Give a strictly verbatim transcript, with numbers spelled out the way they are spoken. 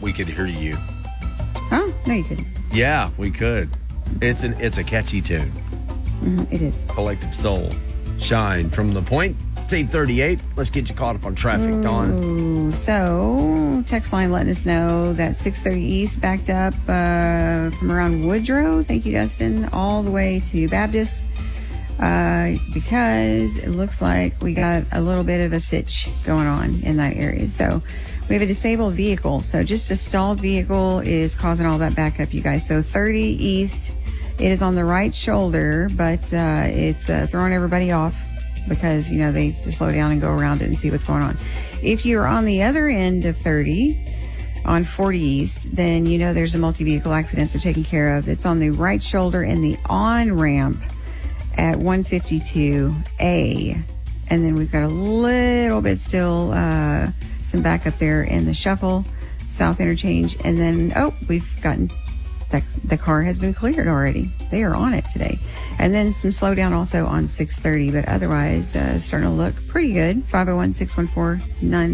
we could hear you. Oh, no, you couldn't. Yeah, we could. It's an it's a catchy tune. Mm, it is. Collective Soul. Shine from the point. It's eight thirty-eight. Let's get you caught up on traffic, Ooh, Dawn. So, text line letting us know that six thirty East backed up uh, from around Woodrow. Thank you, Dustin. All the way to Baptist. Uh, because it looks like we got a little bit of a sitch going on in that area. So we have a disabled vehicle. So just a stalled vehicle is causing all that backup, you guys. So thirty East, it is on the right shoulder, but uh, it's uh, throwing everybody off because, you know, they just slow down and go around it and see what's going on. If you're on the other end of thirty, on forty East, then you know there's a multi-vehicle accident they're taking care of. It's on the right shoulder in the on-ramp at one fifty-two A. And then we've got a little bit still, uh, some backup there in the Shuffle, South Interchange. And then, oh, we've gotten, the, the car has been cleared already. They are on it today. And then some slowdown also on six thirty, but otherwise, uh, starting to look pretty good. five oh one, six one four, nine